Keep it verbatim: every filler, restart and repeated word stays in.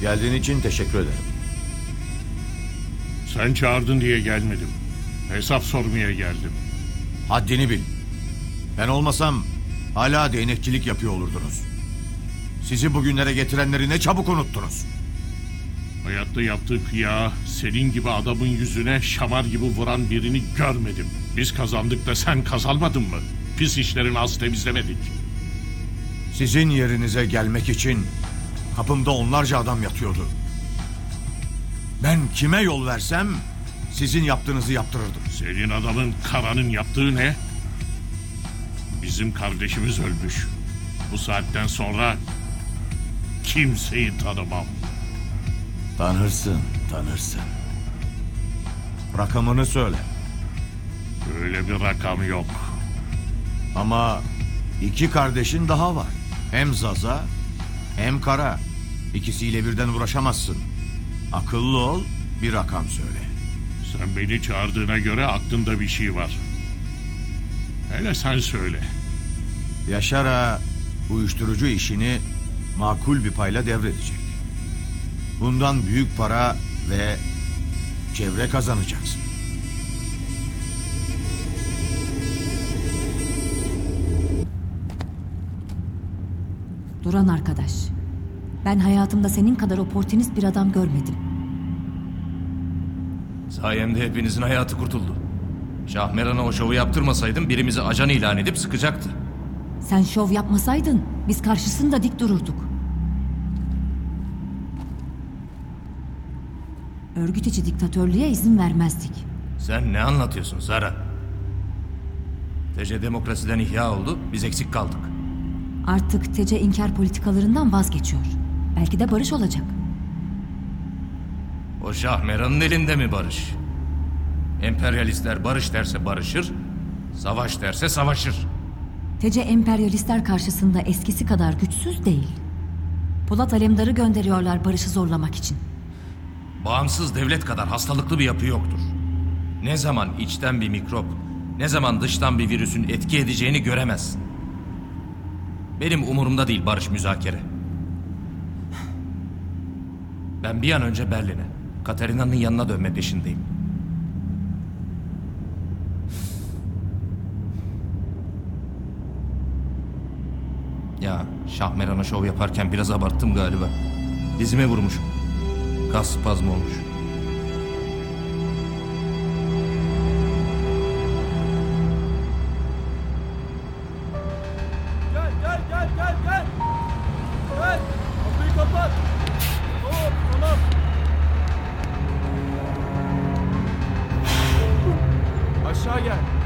Geldiğin için teşekkür ederim. Sen çağırdın diye gelmedim. Hesap sormaya geldim. Haddini bil. Ben olmasam hala değnekçilik yapıyor olurdunuz. Sizi bugünlere getirenleri ne çabuk unuttunuz. Hayatta yaptığı kıyağı senin gibi adamın yüzüne şamar gibi vuran birini görmedim. Biz kazandık da sen kazanmadın mı? Pis işlerini az temizlemedik. Sizin yerinize gelmek için kapımda onlarca adam yatıyordu. Ben kime yol versem sizin yaptığınızı yaptırırdım. Senin adamın Kara'nın yaptığı ne? Bizim kardeşimiz ölmüş. Bu saatten sonra kimseyi tanımam. Tanırsın, tanırsın. Rakamını söyle. Öyle bir rakam yok. Ama iki kardeşin daha var. Hem Zaza hem Kara. İkisiyle birden uğraşamazsın. Akıllı ol, bir rakam söyle. Sen beni çağırdığına göre aklında bir şey var. Hele sen söyle. Yaşar'a uyuşturucu işini makul bir payla devredecek. Bundan büyük para ve çevre kazanacaksın. Duran arkadaş, ben hayatımda senin kadar oportunist bir adam görmedim. Sayemde hepinizin hayatı kurtuldu. Şahmeran'a o şovu yaptırmasaydım birimizi ajan ilan edip sıkacaktı. Sen şov yapmasaydın biz karşısında dik dururduk. Örgüt içi diktatörlüğe izin vermezdik. Sen ne anlatıyorsun Zara? T C demokrasiden ihya oldu, biz eksik kaldık. Artık T C inkar politikalarından vazgeçiyor. Belki de barış olacak. O Şahmeran'ın elinde mi barış? Emperyalistler barış derse barışır, savaş derse savaşır. T C emperyalistler karşısında eskisi kadar güçsüz değil. Polat Alemdar'ı gönderiyorlar barışı zorlamak için. Bağımsız devlet kadar hastalıklı bir yapı yoktur. Ne zaman içten bir mikrop, ne zaman dıştan bir virüsün etki edeceğini göremezsin. Benim umurumda değil barış müzakere. Ben bir an önce Berlin'e, Katarina'nın yanına dönme peşindeyim. Ya Şahmeran'a şov yaparken biraz abarttım galiba. Dizime vurmuşum. Kas spazmı olmuş. Gel gel gel gel gel. Gel. Kapıyı kapat. Tamam tamam. Aşağı gel.